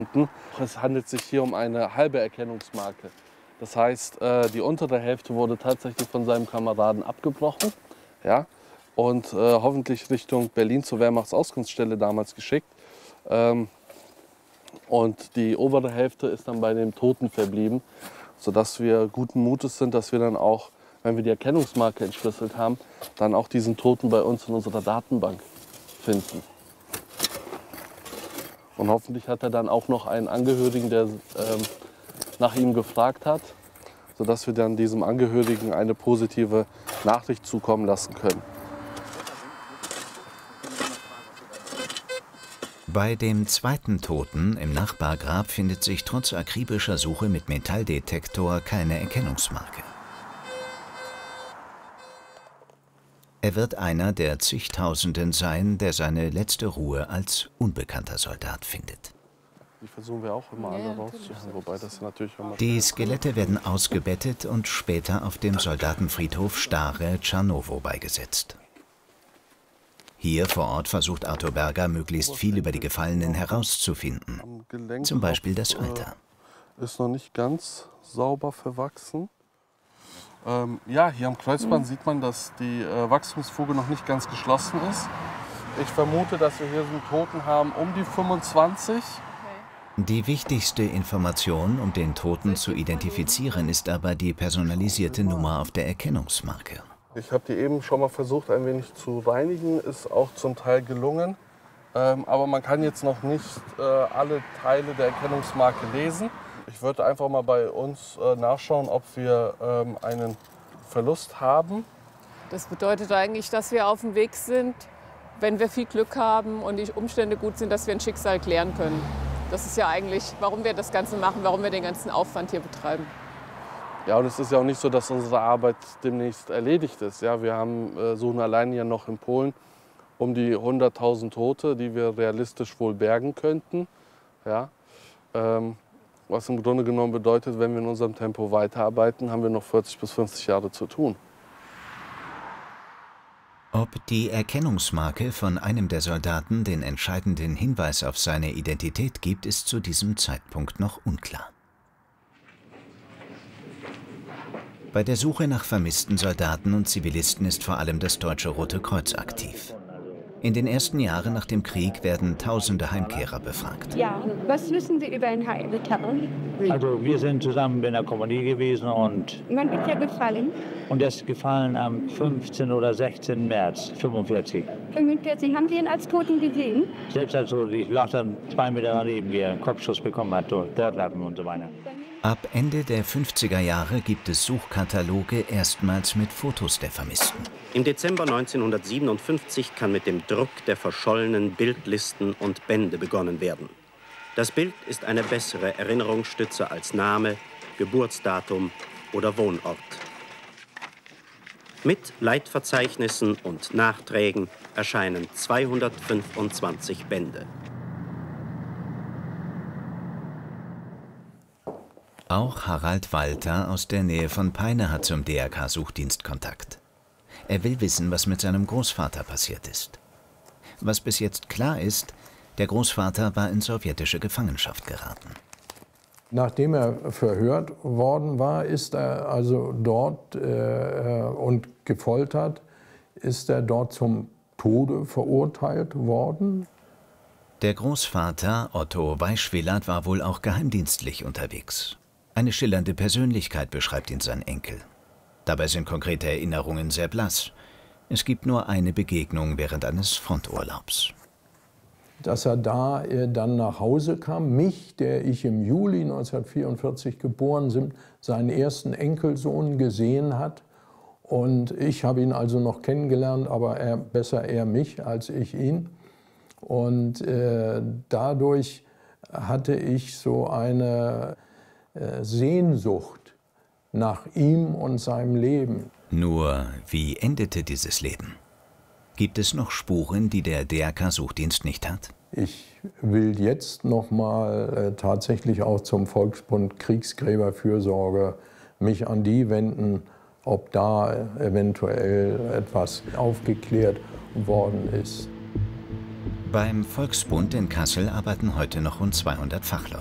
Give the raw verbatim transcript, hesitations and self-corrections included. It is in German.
Es handelt sich hier um eine halbe Erkennungsmarke. Das heißt, die untere Hälfte wurde tatsächlich von seinem Kameraden abgebrochen, ja, und äh, hoffentlich Richtung Berlin zur Wehrmachtsauskunftsstelle damals geschickt. Ähm, und die obere Hälfte ist dann bei dem Toten verblieben, sodass wir guten Mutes sind, dass wir dann auch, wenn wir die Erkennungsmarke entschlüsselt haben, dann auch diesen Toten bei uns in unserer Datenbank finden. Und hoffentlich hat er dann auch noch einen Angehörigen, der ähm, nach ihm gefragt hat, sodass wir dann diesem Angehörigen eine positive Nachricht zukommen lassen können. Bei dem zweiten Toten im Nachbargrab findet sich trotz akribischer Suche mit Metalldetektor keine Erkennungsmarke. Er wird einer der zigtausenden sein, der seine letzte Ruhe als unbekannter Soldat findet. Die versuchen wir auch immer alle rauszuholen, wobei das natürlich immer... Die Skelette werden ausgebettet und später auf dem Soldatenfriedhof Stare Czarnowo beigesetzt. Hier vor Ort versucht Arthur Berger, möglichst viel über die Gefallenen herauszufinden. Zum Beispiel das Alter. Ist noch nicht ganz sauber verwachsen. Ähm, ja, hier am Kreuzband mhm. sieht man, dass die äh, Wachstumsfuge noch nicht ganz geschlossen ist. Ich vermute, dass wir hier so einen Toten haben um die fünfundzwanzig. Die wichtigste Information, um den Toten zu identifizieren, ist aber die personalisierte Nummer auf der Erkennungsmarke. Ich habe die eben schon mal versucht, ein wenig zu reinigen, ist auch zum Teil gelungen. Ähm, aber man kann jetzt noch nicht äh, alle Teile der Erkennungsmarke lesen. Ich würde einfach mal bei uns äh, nachschauen, ob wir ähm, einen Verlust haben. Das bedeutet eigentlich, dass wir auf dem Weg sind, wenn wir viel Glück haben und die Umstände gut sind, dass wir ein Schicksal klären können. Das ist ja eigentlich, warum wir das Ganze machen, warum wir den ganzen Aufwand hier betreiben. Ja, und es ist ja auch nicht so, dass unsere Arbeit demnächst erledigt ist. Ja, wir haben, äh, suchen allein ja noch in Polen um die hunderttausend Tote, die wir realistisch wohl bergen könnten. Ja, ähm, was im Grunde genommen bedeutet, wenn wir in unserem Tempo weiterarbeiten, haben wir noch vierzig bis fünfzig Jahre zu tun. Ob die Erkennungsmarke von einem der Soldaten den entscheidenden Hinweis auf seine Identität gibt, ist zu diesem Zeitpunkt noch unklar. Bei der Suche nach vermissten Soldaten und Zivilisten ist vor allem das Deutsche Rote Kreuz aktiv. In den ersten Jahren nach dem Krieg werden tausende Heimkehrer befragt. Ja, was wissen Sie über ein Heimkehrer? Also wir sind zusammen in der Kompanie gewesen und... Wann ist er gefallen? Und er ist gefallen am fünfzehnten oder sechzehnten März fünfundvierzig. fünfundvierzig, haben Sie ihn als Toten gesehen? Selbst als ich lag dann zwei Meter daneben, wie er einen Kopfschuss bekommen hat, durch Dörrlappen und so weiter. Ab Ende der fünfziger Jahre gibt es Suchkataloge erstmals mit Fotos der Vermissten. Im Dezember neunzehnhundertsiebenundfünfzig kann mit dem Druck der verschollenen Bildlisten und Bände begonnen werden. Das Bild ist eine bessere Erinnerungsstütze als Name, Geburtsdatum oder Wohnort. Mit Leitverzeichnissen und Nachträgen erscheinen zweihundertfünfundzwanzig Bände. Auch Harald Walter aus der Nähe von Peine hat zum D R K-Suchdienst Kontakt. Er will wissen, was mit seinem Großvater passiert ist. Was bis jetzt klar ist, der Großvater war in sowjetische Gefangenschaft geraten. Nachdem er verhört worden war, ist er also dort äh, und gefoltert, ist er dort zum Tode verurteilt worden. Der Großvater Otto Weischwillert war wohl auch geheimdienstlich unterwegs. Eine schillernde Persönlichkeit beschreibt ihn sein Enkel. Dabei sind konkrete Erinnerungen sehr blass. Es gibt nur eine Begegnung während eines Fronturlaubs. Dass er da äh, dann nach Hause kam, mich, der ich im Juli neunzehnhundertvierundvierzig geboren bin, seinen ersten Enkelsohn gesehen hat. Und ich habe ihn also noch kennengelernt, aber er, besser er mich als ich ihn. Und äh, dadurch hatte ich so eine äh, Sehnsucht nach ihm und seinem Leben. Nur, wie endete dieses Leben? Gibt es noch Spuren, die der D R K-Suchdienst nicht hat? Ich will jetzt noch mal äh, tatsächlich auch zum Volksbund Kriegsgräberfürsorge mich an die wenden, ob da eventuell etwas aufgeklärt worden ist. Beim Volksbund in Kassel arbeiten heute noch rund zweihundert Fachleute.